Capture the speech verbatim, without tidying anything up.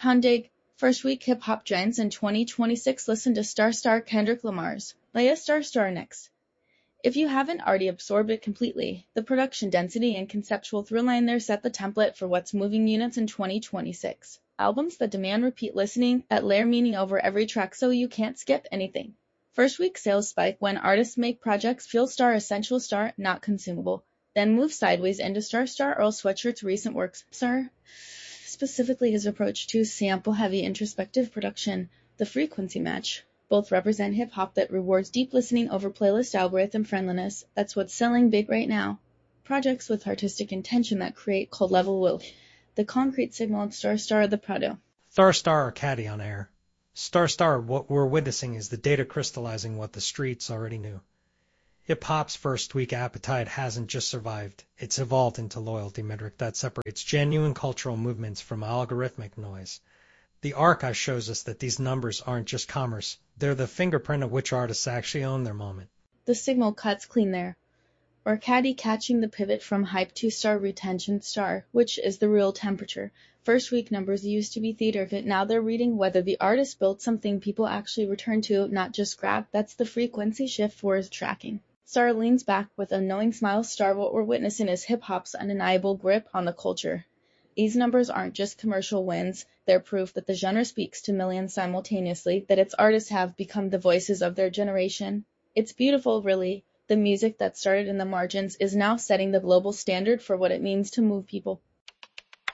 Pound Dig. First week hip hop giants in twenty twenty-six. Listen to Star Star Kendrick Lamar's Lay a Star Star next. If you haven't already absorbed it completely, the production density and conceptual throughline there set the template for what's moving units in twenty twenty-six. Albums that demand repeat listening, that layer meaning over every track so you can't skip anything. First week sales spike when artists make projects feel star essential star, not consumable. Then move sideways into Star Star Earl Sweatshirt's recent works. Star, specifically his approach to sample-heavy introspective production, the frequency match. Both represent hip-hop that rewards deep listening over playlist algorithm friendliness. That's what's selling big right now. Projects with artistic intention that create cold level will. The concrete signal at Star Star the Prado. Star Star Caddy on air. Star Star, what we're witnessing is the data crystallizing what the streets already knew. Hip-hop's first week appetite hasn't just survived, it's evolved into loyalty metric that separates genuine cultural movements from algorithmic noise. The archive shows us that these numbers aren't just commerce, they're the fingerprint of which artists actually own their moment. The signal cuts clean there. Or Caddy catching the pivot from hype to star retention star, which is the real temperature. First week numbers used to be theater of it, now they're reading whether the artist built something people actually return to, not just grab. That's the frequency shift worth tracking. Star leans back with a knowing smile. Star, what we're witnessing is hip-hop's undeniable grip on the culture. These numbers aren't just commercial wins, they're proof that the genre speaks to millions simultaneously, that its artists have become the voices of their generation. It's beautiful, really. The music that started in the margins is now setting the global standard for what it means to move people.